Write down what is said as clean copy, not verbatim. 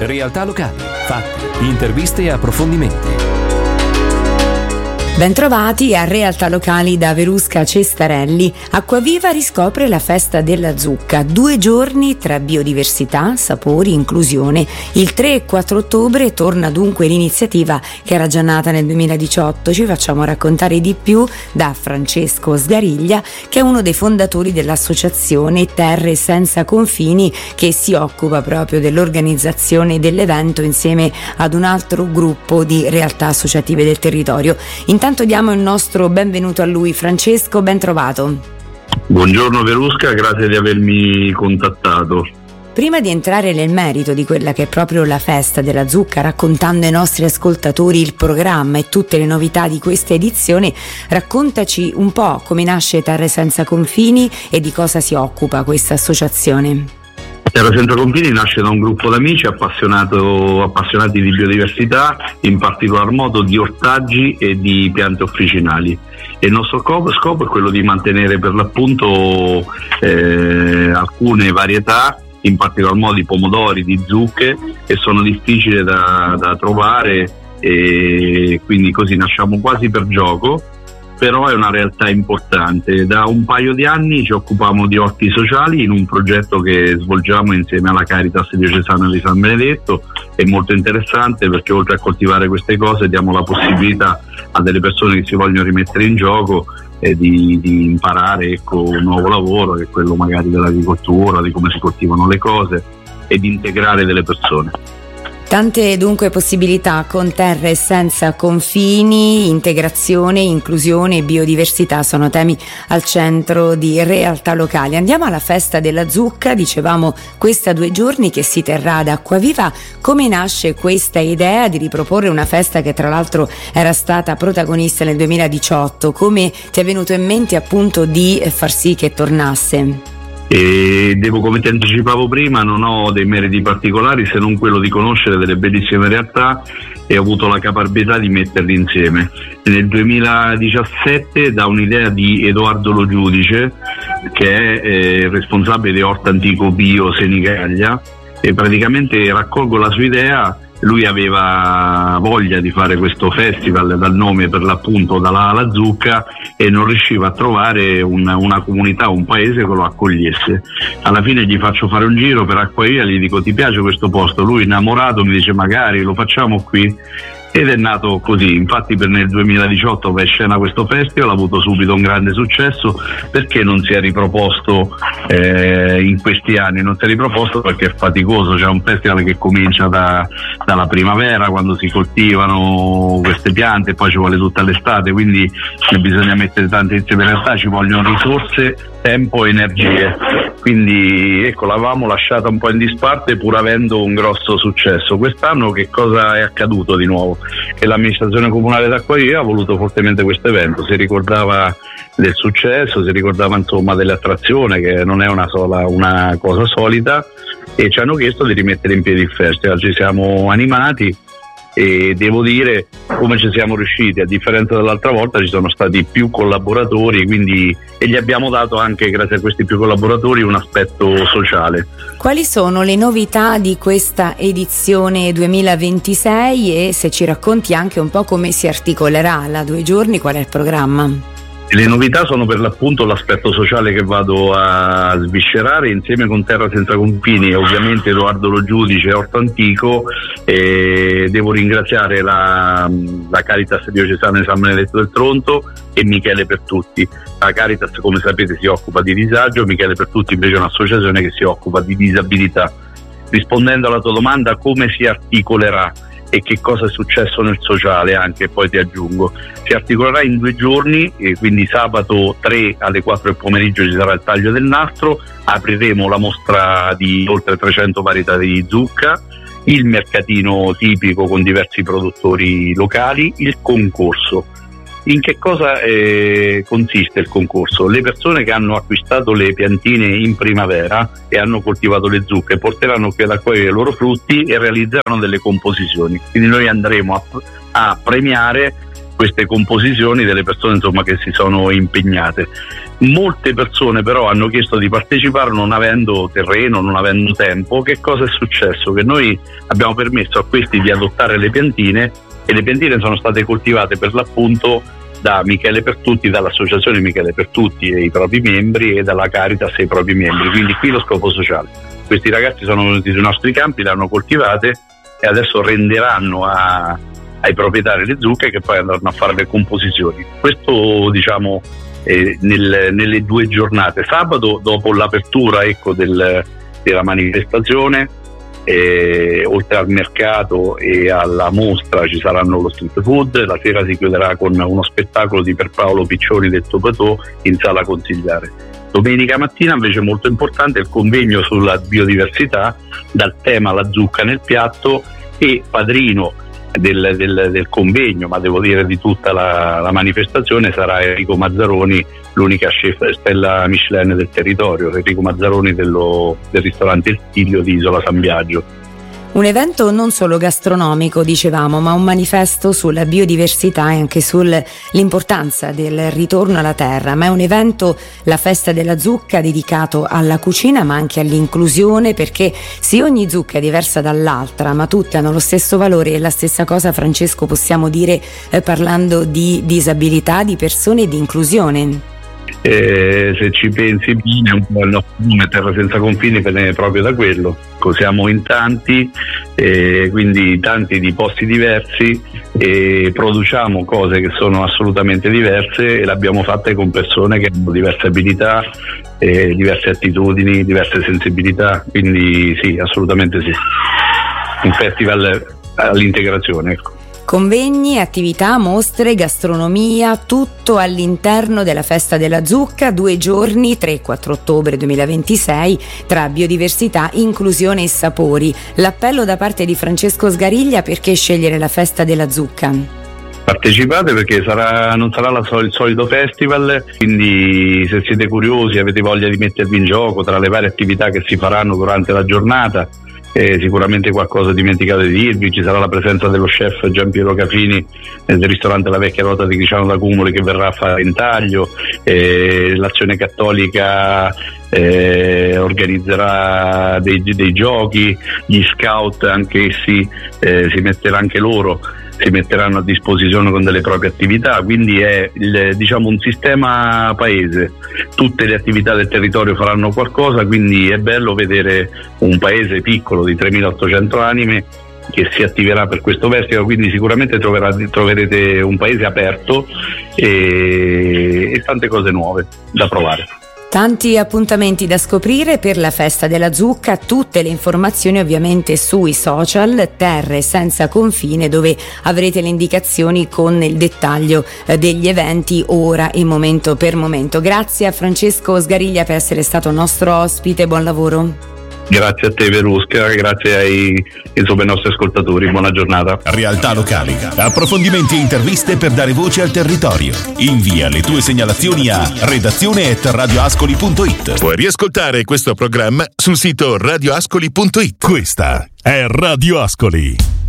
Realtà locali, fatti, interviste e approfondimenti. Bentrovati a Realtà Locali da Verusca Cestarelli. Acquaviva riscopre la festa della zucca. 2 giorni tra biodiversità, sapori, inclusione. Il 3 e 4 ottobre torna dunque l'iniziativa che era già nata nel 2018. Ci facciamo raccontare di più da Francesco Sgariglia, che è uno dei fondatori dell'associazione Terre Senza Confini, che si occupa proprio dell'organizzazione dell'evento insieme ad un altro gruppo di realtà associative del territorio. Intanto diamo il nostro benvenuto a lui. Francesco, ben trovato. Buongiorno Verusca, grazie di avermi contattato. Prima di entrare nel merito di quella che è proprio la festa della zucca, raccontando ai nostri ascoltatori il programma e tutte le novità di questa edizione, raccontaci un po' come nasce Terre Senza Confini e di cosa si occupa questa associazione. Terra Senza Confini nasce da un gruppo di amici appassionati di biodiversità, in particolar modo di ortaggi e di piante officinali. E il nostro scopo è quello di mantenere per l'appunto alcune varietà, in particolar modo di pomodori, di zucche, che sono difficili da trovare, e quindi così nasciamo quasi per gioco. Però è una realtà importante. Da un paio di anni ci occupiamo di orti sociali in un progetto che svolgiamo insieme alla Caritas Diocesana di San Benedetto. È molto interessante perché oltre a coltivare queste cose diamo la possibilità a delle persone che si vogliono rimettere in gioco di imparare un nuovo lavoro, che è quello magari dell'agricoltura, di come si coltivano le cose, e di integrare delle persone. Tante dunque possibilità con Terre Senza Confini. Integrazione, inclusione e biodiversità sono temi al centro di Realtà Locali. Andiamo alla festa della zucca, dicevamo questa 2 giorni che si terrà ad Acquaviva. Come nasce questa idea di riproporre una festa che tra l'altro era stata protagonista nel 2018? Come ti è venuto in mente appunto di far sì che tornasse? E come ti anticipavo prima, non ho dei meriti particolari se non quello di conoscere delle bellissime realtà e ho avuto la caparbietà di metterli insieme. Nel 2017, da un'idea di Edoardo Lo Giudice, che è responsabile di Orto Antico Bio Senigallia, e praticamente raccolgo la sua idea. Lui aveva voglia di fare questo festival dal nome per l'appunto dalla zucca e non riusciva a trovare una comunità, un paese che lo accogliesse. Alla fine gli faccio fare un giro per Acquaviva, gli dico: ti piace questo posto? Lui innamorato mi dice: magari lo facciamo qui. Ed è nato così. Infatti nel 2018 va in scena questo festival, ha avuto subito un grande successo. Perché non si è riproposto in questi anni? Non si è riproposto perché è faticoso. C'è un festival che comincia dalla primavera, quando si coltivano queste piante, e poi ci vuole tutta l'estate, quindi bisogna mettere tante insieme. In realtà ci vogliono risorse, tempo e energie. Quindi ecco, l'avevamo lasciata un po' in disparte pur avendo un grosso successo. Quest'anno che cosa è accaduto di nuovo? Che l'amministrazione comunale d'Acquaviva ha voluto fortemente questo evento, si ricordava del successo, si ricordava insomma dell'attrazione, che non è una cosa solita, e ci hanno chiesto di rimettere in piedi il festival. Ci siamo animati e devo dire come ci siamo riusciti. A differenza dell'altra volta ci sono stati più collaboratori, e gli abbiamo dato anche, grazie a questi più collaboratori, un aspetto sociale. Quali sono le novità di questa edizione 2026 e se ci racconti anche un po' come si articolerà la 2 giorni, qual è il programma? Le novità sono per l'appunto l'aspetto sociale che vado a sviscerare insieme con Terra Senza Confini e ovviamente Edoardo Lo Giudice e Orto Antico. Devo ringraziare la Caritas Diocesana di San Benedetto del Tronto e Michele Pertutti. La Caritas, come sapete, si occupa di disagio, Michele Pertutti invece è un'associazione che si occupa di disabilità. Rispondendo alla tua domanda, come si articolerà e che cosa è successo nel sociale, anche poi ti aggiungo, si articolerà in 2 giorni, quindi sabato 3 alle 4 del pomeriggio ci sarà il taglio del nastro, apriremo la mostra di oltre 300 varietà di zucca, il mercatino tipico con diversi produttori locali, il concorso. In che cosa consiste il concorso? Le persone che hanno acquistato le piantine in primavera e hanno coltivato le zucche porteranno qui ad Acquaviva i loro frutti e realizzeranno delle composizioni. Quindi noi andremo a premiare queste composizioni delle persone insomma che si sono impegnate. Molte persone però hanno chiesto di partecipare non avendo terreno, non avendo tempo. Che cosa è successo? Che noi abbiamo permesso a questi di adottare le piantine, e le piantine sono state coltivate per l'appunto da Michele Pertutti, dall'associazione Michele Pertutti e i propri membri, e dalla Caritas e i propri membri, quindi qui lo scopo sociale. Questi ragazzi sono venuti sui nostri campi, le hanno coltivate e adesso renderanno ai proprietari le zucche, che poi andranno a fare le composizioni. Questo diciamo nelle 2 giornate. Sabato, dopo l'apertura della manifestazione, oltre al mercato e alla mostra ci saranno lo street food. La sera si chiuderà con uno spettacolo di Pierpaolo Piccioni detto Patò in Sala Consigliare. Domenica mattina invece molto importante il convegno sulla biodiversità, dal tema la zucca nel piatto, e padrino del convegno, ma devo dire di tutta la manifestazione, sarà Enrico Mazzaroni, l'unica chef stella Michelin del territorio, Enrico Mazzaroni del ristorante Il Stiglio di Isola San Biagio. Un evento non solo gastronomico, dicevamo, ma un manifesto sulla biodiversità e anche sull'importanza del ritorno alla terra. Ma è un evento, la festa della zucca, dedicato alla cucina ma anche all'inclusione, perché sì, ogni zucca è diversa dall'altra, ma tutte hanno lo stesso valore. E la stessa cosa, Francesco, possiamo dire parlando di disabilità, di persone e di inclusione. Se ci pensi bene, un po' il nostro nome Terra Senza Confini viene proprio da quello. Siamo in tanti, quindi tanti di posti diversi, e produciamo cose che sono assolutamente diverse, e l'abbiamo fatte con persone che hanno diverse abilità, diverse attitudini, diverse sensibilità, quindi sì, assolutamente sì. Un festival all'integrazione, ecco. Convegni, attività, mostre, gastronomia, tutto all'interno della Festa della Zucca, 2 giorni, 3 e 4 ottobre 2026, tra biodiversità, inclusione e sapori. L'appello da parte di Francesco Sgariglia: perché scegliere la Festa della Zucca? Partecipate perché non sarà il solito festival, quindi se siete curiosi, avete voglia di mettervi in gioco tra le varie attività che si faranno durante la giornata, sicuramente qualcosa dimenticato di dirvi. Ci sarà la presenza dello chef Giampiero Cafini del ristorante La Vecchia Rota di Criciano d'Acumoli, che verrà a fare intaglio. L'Azione Cattolica organizzerà dei giochi, gli scout anch'essi si metteranno a disposizione con delle proprie attività, quindi è un sistema paese. Tutte le attività del territorio faranno qualcosa, quindi è bello vedere un paese piccolo di 3.800 anime che si attiverà per questo festival, quindi sicuramente troverete un paese aperto e tante cose nuove da provare. Tanti appuntamenti da scoprire per la Festa della Zucca, tutte le informazioni ovviamente sui social Terre Senza Confine, dove avrete le indicazioni con il dettaglio degli eventi, ora e momento per momento. Grazie a Francesco Sgariglia per essere stato nostro ospite, buon lavoro. Grazie a te Verusca, grazie ai nostri ascoltatori, buona giornata. Realtà locali, approfondimenti e interviste per dare voce al territorio. Invia le tue segnalazioni a redazione@radioascoli.it. Puoi riascoltare questo programma sul sito radioascoli.it. Questa è Radio Ascoli.